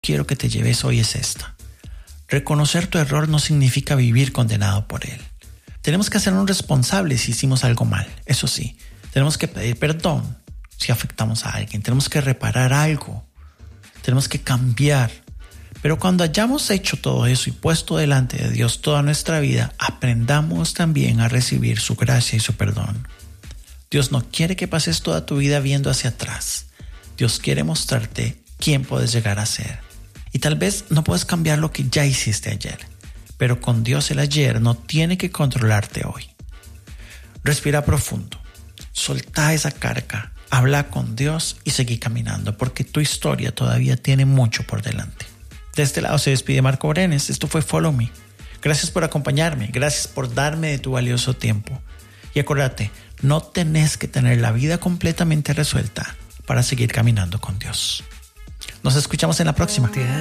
quiero que te lleves hoy es esta. Reconocer tu error no significa vivir condenado por él. Tenemos que hacernos responsables si hicimos algo mal. Eso sí, tenemos que pedir perdón si afectamos a alguien. Tenemos que reparar algo. Tenemos que cambiar. Pero cuando hayamos hecho todo eso y puesto delante de Dios toda nuestra vida, aprendamos también a recibir su gracia y su perdón. Dios no quiere que pases toda tu vida viendo hacia atrás. Dios quiere mostrarte quién puedes llegar a ser. Y tal vez no puedes cambiar lo que ya hiciste ayer, pero con Dios el ayer no tiene que controlarte hoy. Respira profundo, soltá esa carga, habla con Dios y seguí caminando, porque tu historia todavía tiene mucho por delante. De este lado se despide Marco Brenes. Esto fue Follow Me. Gracias por acompañarme, gracias por darme de tu valioso tiempo. Y acuérdate, no tenés que tener la vida completamente resuelta para seguir caminando con Dios. Nos escuchamos en la próxima.